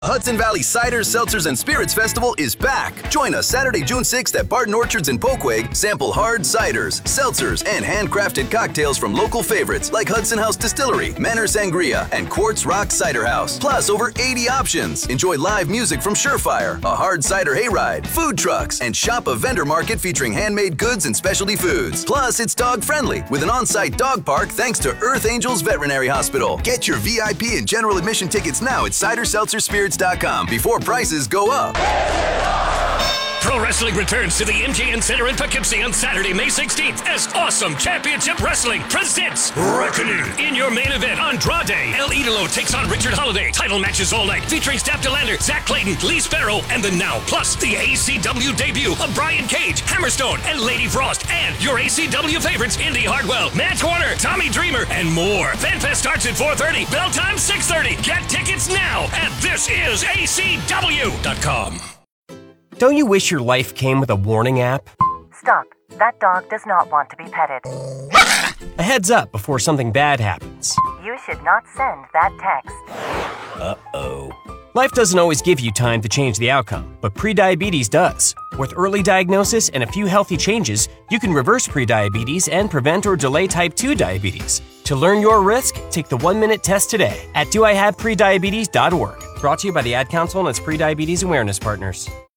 Hudson Valley Cider, Seltzers, and Spirits Festival is back. Join us Saturday, June 6th at Barton Orchards in Poquay. Sample hard ciders, seltzers, and handcrafted cocktails from local favorites like Hudson House Distillery, Manor Sangria, and Quartz Rock Cider House. Plus, over 80 options. Enjoy live music from Surefire, a hard cider hayride, food trucks, and shop a vendor market featuring handmade goods and specialty foods. Plus, it's dog-friendly with an on-site dog park thanks to Earth Angels Veterinary Hospital. Get your VIP and general admission tickets now at CiderSeltzerSpirits.com before prices go up. Pro Wrestling returns to the MJN Center in Poughkeepsie on Saturday, May 16th as Awesome Championship Wrestling presents Reckoning. In your main event, Andrade, El Idolo takes on Richard Holiday. Title matches all night featuring Steph DeLander, Zach Clayton, Lee Sparrow, and the Now. Plus, the ACW debut of Brian Cage, Hammerstone, and Lady Frost. And your ACW favorites, Indy Hartwell, Matt Warner, Tommy Dreamer, and more. FanFest starts at 4:30. Bell time 6:30. Get tickets now at thisisacw.com. Don't you wish your life came with a warning app? Stop. That dog does not want to be petted. A heads up before something bad happens. You should not send that text. Uh-oh. Life doesn't always give you time to change the outcome, but prediabetes does. With early diagnosis and a few healthy changes, you can reverse prediabetes and prevent or delay type 2 diabetes. To learn your risk, take the 1-minute test today at doihaveprediabetes.org. Brought to you by the Ad Council and its prediabetes awareness partners.